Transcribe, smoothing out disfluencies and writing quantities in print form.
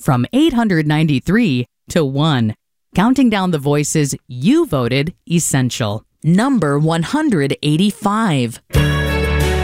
from 893 to 1, counting down the voices you voted essential. Number 185.